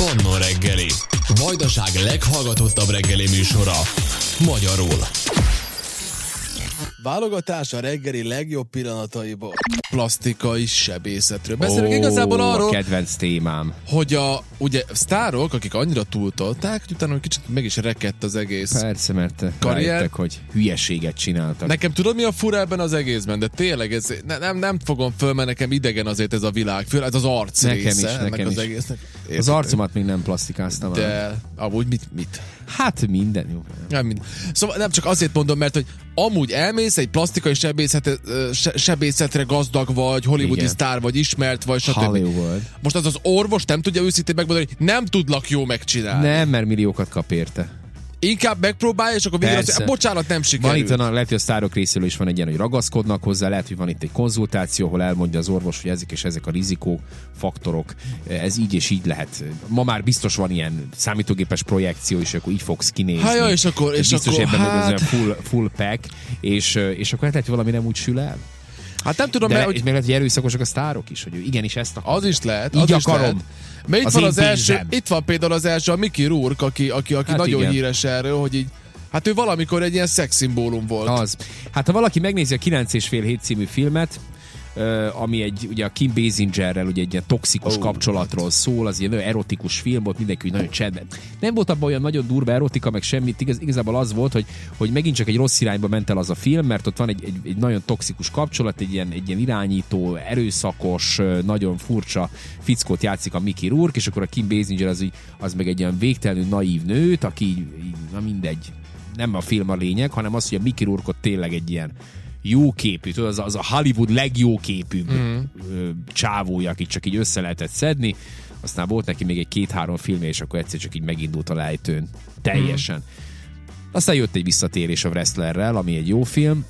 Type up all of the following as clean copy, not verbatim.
Manna reggeli. Vajdaság leghallgatottabb reggeli műsora. Magyarul. Válogatás a reggeli legjobb pillanataiból. Plastikai sebészetről. Beszélünk igazából arról, a kedvenc témám. hogy ugye sztárok, akik annyira túltolták, hogy utána kicsit meg is rekedt az egész. Persze, mert karrier. rájöttek, hogy hülyeséget csináltak. Nekem tudod, mi a fura ebben az egészben? De tényleg ez, nem fogom föl, mert nekem idegen azért ez a világ. Főleg ez az arc Nekem része is, ennek nekem az is. egésznek. Az arcomat még nem plastikáztam el. De amúgy mit? Hát minden jó. Szóval nem csak azért mondom, mert hogy amúgy elmész egy plastikai sebészetre gazdag vagy, hollywoodi Igen. sztár vagy, ismert vagy, stb. Hollywood. Most az orvos nem tudja őszintén megmondani, hogy nem tudlak jó megcsinálni. Nem, mert milliókat kap érte. Inkább megpróbálja, és akkor végül azt mondja, bocsánat, nem Van sikerült. itt, lehet, hogy a sztárok részéről is van egy ilyen, hogy ragaszkodnak hozzá, lehet, hogy van itt egy konzultáció, ahol elmondja az orvos, hogy ezek és ezek a rizikófaktorok, ez így és így lehet. Ma már biztos van ilyen számítógépes projekció, és akkor így fogsz kinézni. Hát és akkor biztos ebben hát... full pack, és akkor lehet, hogy valami nem úgy sül el. Hát nem tudom, De mert és meg lehet, hogy erőszakosak a sztárok is, hogy igenis ezt akarják. az is lehet, Így az is akarom. lehet. Mert itt Az van én az első, pénzem. itt van például az első, a Mickey Rourke, aki Hát nagyon igen. híres erről, hogy így, hát ő valamikor egy ilyen szexszimbólum volt. Az. Hát ha valaki megnézi a 9,5 című filmet, ami ugye a Kim Basingerrel ugye egy ilyen toxikus kapcsolatról szól, az ilyen nagyon erotikus film volt, mindenki nagyon csendben. Nem volt abban olyan nagyon durva erotika, meg semmit, igazából az volt, hogy megint csak egy rossz irányba ment el az a film, mert ott van egy nagyon toxikus kapcsolat, egy ilyen irányító, erőszakos, nagyon furcsa fickót játszik a Mickey Rourke, és akkor a Kim Basinger az meg egy ilyen végtelenül naív nőt, aki így, na mindegy, nem a film a lényeg, hanem az, hogy a Mickey Rourke tényleg egy ilyen jóképű, tudod, az a Hollywood legjóképűbb csávója, akit csak így össze lehetett szedni. Aztán volt neki még egy 2-3 filmje, és akkor egyszer csak így megindult a lejtőn. Teljesen. Aztán jött egy visszatérés a Wrestlerrel, ami egy jó film,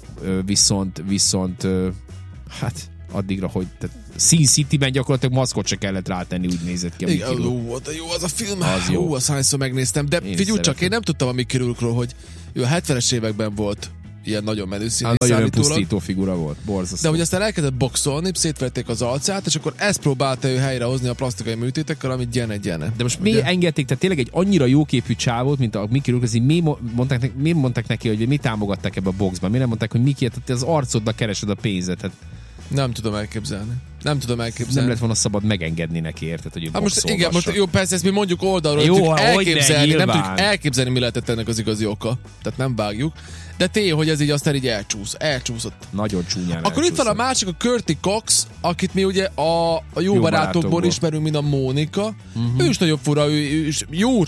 viszont hát addigra, hogy Sin City-ben gyakorlatilag maszkot se kellett rátenni, úgy nézett ki a Mickey Rourke. Jó az a film. Az jó. Azt hányszor megnéztem. De figyelj csak, én nem tudtam a Mickey Rourke-ról, hogy ő a 70-es években volt ilyen nagyon menő színész nagyon állítólag. pusztító figura volt, borzasztó. De hogy aztán elkezdett boxolni, szétverték az arcát, és akkor ezt próbálta ő helyrehozni a plastikai műtétekkel, amit gyene. De most miért engedték, tehát tényleg egy annyira jóképű csávót, mint a Mickey Rourke, miért mondták neki, hogy mi támogatták ebbe a boxban? Miért nem mondták, hogy Mickey, tehát az arcodba keresed a pénzet? Hát Nem tudom elképzelni. nem lett volna szabad megengedni neki, érted, hogy ő most igen, most jó, persze ezt mi mondjuk oldalról, jó, tudjuk hogyne, elképzelni, nem nyilván. tudjuk elképzelni, mi lehetett ennek az igazi oka. Tehát nem vágjuk. De tény, hogy ez így aztán így elcsúszott. Nagyon csúnyán. Akkor itt van a másik, a Courtney Cox, akit mi ugye a jó barátokból ismerünk, mint a Mónika. Ő is nagyon fura, ő is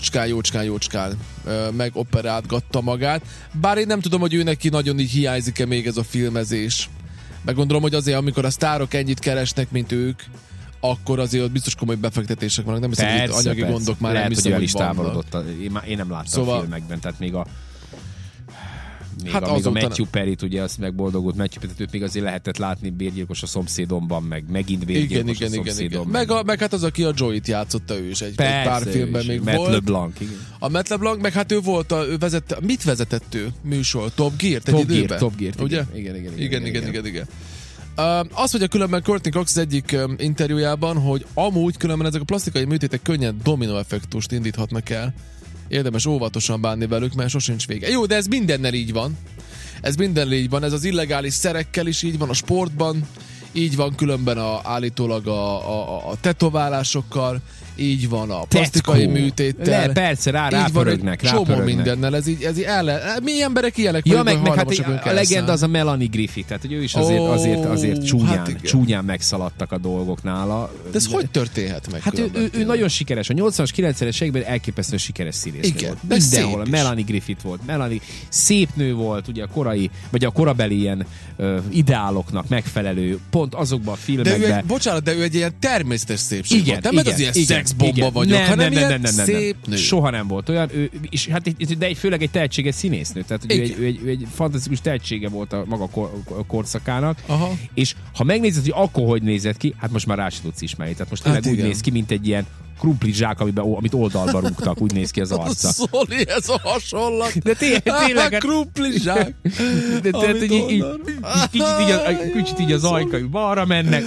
jócskán megoperálgatta magát. Bár én nem tudom, hogy ő neki nagyon így hiányzik-e még ez a filmezés. Meg gondolom, hogy azért, amikor a sztárok ennyit keresnek, mint ők, akkor azért ott biztos komoly befektetések vannak. Nem hiszem, hogy itt anyagi gondok már lehet, nem hiszem, hogy hogy távolodott. Én nem láttam a filmekben, tehát még a Matthew Perryt, ugye azt megboldogult Matthew Perryt, őt még azért lehetett látni Bérgyilkos a szomszédomban, meg megint Bérgyilkos a szomszédomban. Igen. Meg hát az, aki a Joey-t játszotta, ő is egy pár filmben még Matt volt. LeBlanc, igen. A Matt LeBlanc, meg hát ő volt, ő vezette, mit vezetett ő műsor? Top Gear-t egy időben? Top Gear, ugye? Igen. Azt mondja különben Courtney Cox az egyik interjújában, hogy amúgy különben ezek a plastikai műtétek könnyen domino effektust indíthatnak el. Érdemes óvatosan bánni velük, mert sosincs vége. Jó, de ez mindennel így van. Ez az illegális szerekkel is így van, a sportban, így van különben állítólag a tetoválásokkal, így van a plastikai műtéttel. Persze, rápörögnek. Csomó mindennel, ez így mi emberek ilyenek ja, meg hát a legenda az a Melanie Griffith, tehát hogy ő is azért csúnyán megszaladtak a dolgok nála. De ez hogy történhet meg? Hát ő nagyon sikeres. A 80-as, 90-es években elképesztően sikeres színész volt. Mindenhol. Melanie Griffith volt. Melanie szép nő volt, ugye a korabeli ilyen ideáloknak megfelelő, pont azokban a filmekben. De ő egy ilyen természetes szépség volt. Nem az ilyen szexbomba vagyok, hanem ilyen szép nő. Soha nem volt olyan. De főleg egy tehetséges színésznő. Tehát ő egy fantasztikus tehetsége volt a maga korszakának. Aha. És ha megnézed, hogy akkor hogy nézett ki, hát most már rá se tudsz ismerni. Tehát most tényleg úgy néz ki, mint egy ilyen krumpli zsák, amit oldalba rúgtak, úgy néz ki az arca. Zoli, ez a hasonlat. De tényleg. Krumpli zsák. Kicsit így az ajkai balra mennek.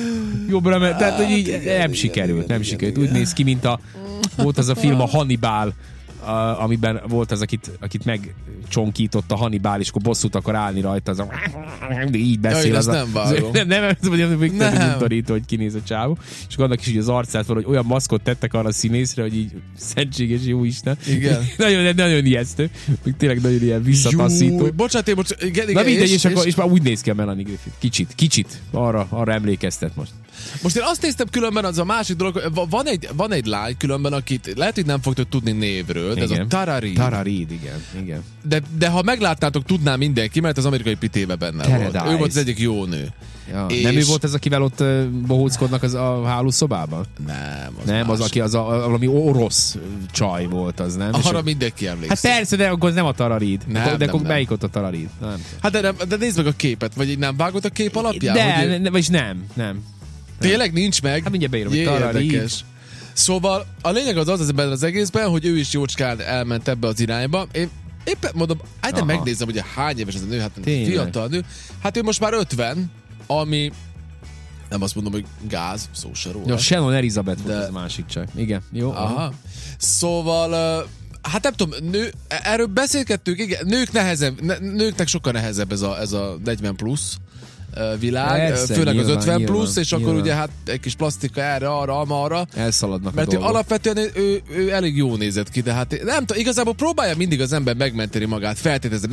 jobbra ment. Tehát, hogy így nem sikerült. Úgy néz ki, mint volt az a film, a Hannibal, amiben volt az, akit megcsonkított a Hannibal, és akkor bosszút akar állni rajta, az így beszél. Ja, nem vágom. Nem, még undorító, hogy kinéz a csávó. És akkor annak is így az arcát van, hogy olyan maszkot tettek arra a színészre, hogy így szentséges jó Isten. Igen. nagyon ijesztő. Még tényleg nagyon ilyen visszataszító. Bocsánat, igen. Na mindegy, és már úgy néz ki a Melanie Griffith. Kicsit. Arra emlékeztet most. Most én azt néztem különben, az a másik dolog, van egy lány különben, akit lehet, hogy nem fogtok tudni névről, de ez a Tara Reid. Tara Reid, igen. De ha meglátnátok, tudná mindenki, mert az Amerikai Pitébe benne Paradise. volt. Ő volt az egyik jó nő. Ja, nem ő volt ez, akivel ott bohóckodnak a hálószobában? Nem, az aki valami orosz csaj volt, az nem? Arra mindenki emlékszik. Hát persze, de akkor nem a Tara Reid. De akkor melyik ott a Tara Reid? Hát de nézd meg a képet, vagy így nem vágott a kép alapján? Vagyis nem. Tényleg nincs meg? Hát mindjárt beírom, hogy Tara Reid. Szóval a lényeg az ebben az egészben, hogy ő is jócskán elment ebbe az irányba. Én éppen mondom, hát megnézem, hogy hány éves ez a nő, hát fiatal nő. Hát ő most már 50, ami nem azt mondom, hogy gáz, szó se róla. Ja, Shannon Elizabeth volt az másik csaj. Igen, jó. Aha. Szóval, hát nem tudom, erről beszélgettünk, igen, nőknek sokkal nehezebb ez a 40 plusz világ, persze, főleg nyilván, az 50 plusz, és nyilván. akkor ugye hát egy kis plastika erre, arra. Elszaladnak mert a dolgok. Alapvetően ő elég jó nézett ki, de hát nem tudom, igazából próbálja mindig az ember megmenteni magát, feltételezem.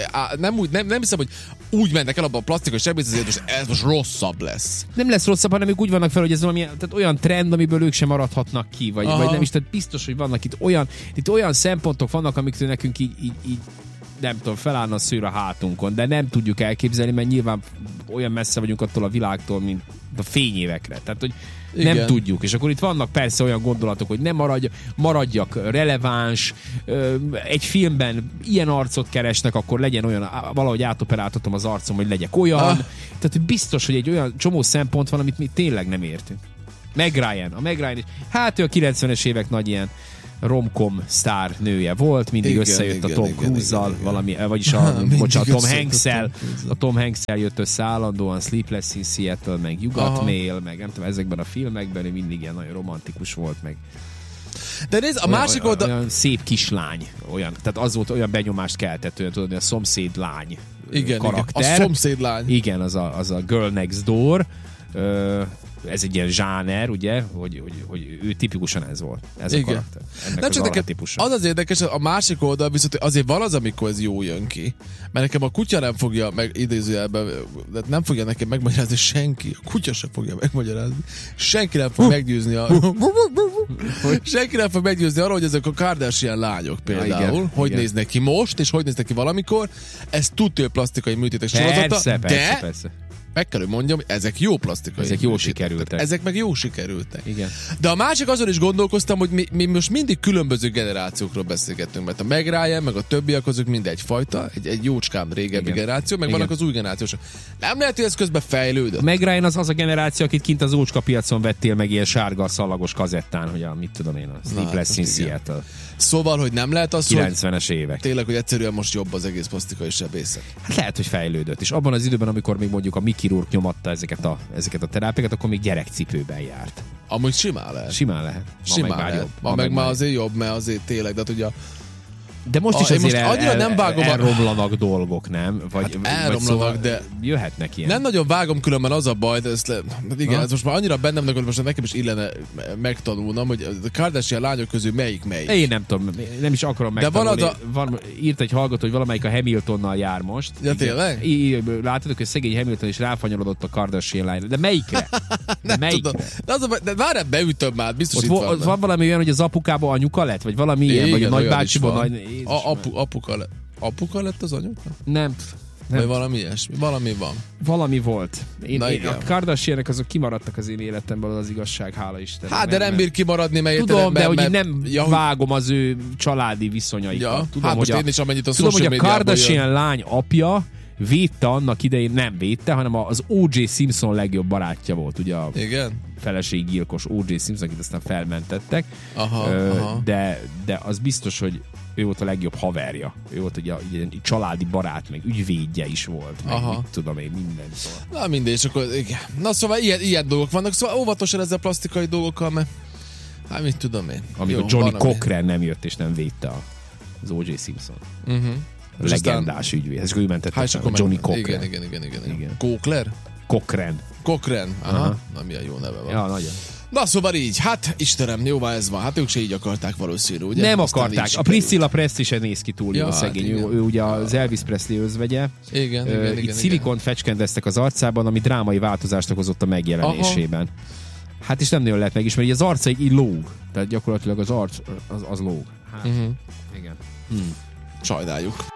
Nem hiszem, hogy úgy mennek el abba a plastikai sebészet, hogy ez most rosszabb lesz. Nem lesz rosszabb, hanem ők úgy vannak fel, hogy ez valami, tehát olyan trend, amiből ők sem maradhatnak ki, vagy nem is, tehát biztos, hogy vannak itt olyan szempontok vannak, amiktől nekünk így nem tudom, felállna a szőr a hátunkon, de nem tudjuk elképzelni, mert nyilván olyan messze vagyunk attól a világtól, mint a fényévekre. Tehát, hogy nem tudjuk. És akkor itt vannak persze olyan gondolatok, hogy nem maradjak releváns, egy filmben ilyen arcot keresnek, akkor legyen olyan, valahogy átoperáltatom az arcom, hogy legyek olyan. Tehát, hogy biztos, hogy egy olyan csomó szempont van, amit mi tényleg nem értünk. Meg Ryan is. Hát ő a 90-es évek nagy ilyen romcom sztár nője volt, mindig összejött a Tom Cruise-zal, valami, vagyis Tom Hanks-el. A Tom Hanks-el jött össze állandóan, Sleepless in Seattle, meg You Got Mail, meg nem tudom, ezekben a filmekben ő mindig ilyen nagyon romantikus volt, meg de nézd, a másik oldal... Olyan szép kislány, tehát az volt, olyan benyomást keltett, olyan tudod, a szomszéd lány karakter. Igen, a szomszéd lány. Igen, az a Girl Next Door. Ez egy ilyen zsáner, ugye, hogy ő tipikusan ez volt. Ez a karakter. Ennek nem csak nekem az érdekes, a másik oldal viszont azért van az, amikor ez jó jön ki. Mert nekem a kutya nem fogja idézőjelben, nem fogja nekem megmagyarázni senki. A kutya sem fogja megmagyarázni. Senki nem fog meggyőzni senki nem fog meggyőzni arra, hogy ezek a Kardashian lányok például, hogy néznek ki most, és hogy néznek ki valamikor. Ez tudja plastikai műtétek sorozata, persze. Meg kell, hogy mondjam, ezek jó plastikai. Ezek jó sikerültek. Ezek meg jó sikerültek. Igen. De a másik azon is gondolkoztam, hogy mi most mindig különböző generációkról beszélgettünk, mert a Meg Ryan, meg a többiek azok mind egyfajta, egy jócskán régebbi generáció, meg vannak az új generációsok. Nem lehet, hogy ez közben fejlődött. A Meg Ryan az a generáció, akit kint az ócska piacon vettél meg ilyen sárga szalagos kazettán, hogy mit tudom én, a Sleepless in Seattle. Szóval, hogy nem lehet az, 90-es évek. Tényleg, hogy egyszerűen most jobb az egész plastikai sebészet. Hát lehet, hogy fejlődött. És abban az időben, amikor még mondjuk a Mickey Rourke nyomatta ezeket a terápiákat, akkor még gyerekcipőben járt. Amúgy simán lehet. Simán lehet. Ma meg már azért jobb, mert azért tényleg, de ugye de most is azért nem vágom elromlanak dolgok, nem? Vagy elromlanak, de jöhetnek ilyen. Nem nagyon vágom különben, az a baj, de ez most már annyira bennem, hogy most nekem is illene megtanulnom, hogy a Kardashian lányok közül melyik. Én nem tudom, nem is akarom megtanulni. Írt egy hallgató, hogy valamelyik a Hamiltonnal jár most. Ja, tényleg? Látod, hogy szegény Hamilton is ráfanyarodott a Kardashian lányra. De melyikre? De várjál, beütöm már, biztos itt van valami olyan, hogy az apukában anyuka lett? Vagy valami ilyen, vagy a nagybácsiban Apuka lett az anyuka? Nem. Vagy valami ilyesmi. Valami van. Valami volt. A Kardashianek azok kimaradtak az én életemből, az igazság, hála Istennek. Hát, de nem bír kimaradni, mert tudom, de hogy nem vágom az ő családi viszonyaikat. Tudom, hogy én is amennyit a tudom, hogy a Kardashian lány apja védte annak idején, nem védte, hanem az O.J. Simpson legjobb barátja volt, ugye? Igen. feleséggyilkos O.J. Simpson, akit aztán felmentettek, Aha. de az biztos, hogy ő volt a legjobb haverja. Ő volt ugye egy családi barát, meg ügyvédje is volt, meg mit tudom én, minden. Szóval. Na mindegy, és akkor igen. Na szóval ilyen dolgok vannak, szóval óvatosan ezzel a plastikai dolgokkal, mert hát mit tudom én. Amikor Johnny Cochran nem jött és nem védte az O.J. Simpson. Legendás ügyvéd. És akkor ő mentette a Johnny Cochran. Igen. Cochran. Aha. Na milyen jó neve van. Ja, nagyon. Na szóval így, hát Istenem, jóvá ez van. Hát ők se így akarták valószínű, ugye? Nem akarták. A Priscilla Presley se néz ki túl jó szegény. Ő ugye az Elvis Presley özvegye. Igen. Itt szilikont fecskendeztek az arcában, ami drámai változást okozott a megjelenésében. Hát és nem nagyon lehet megismerni, az arca így lóg. Tehát gyakorlatilag az arc az lóg. Hát, igen. Sajnáljuk.